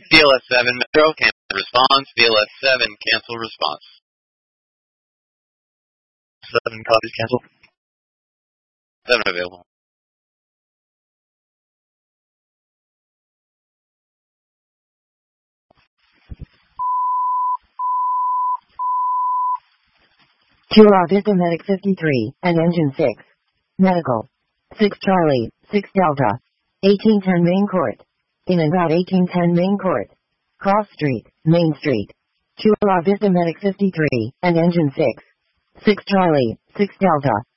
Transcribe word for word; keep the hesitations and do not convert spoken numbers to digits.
V L S seven Metro, cancel response. V L S seven, cancel response. seven copies, cancel. seven available. Cura Vista Medic fifty-three, and Engine six. Medical. six Charlie, six Delta. eighteen ten Main Court. In and out eighteen ten Main Court. Cross Street, Main Street. Cura Vista Medic fifty-three, and Engine six. six Charlie, six Delta.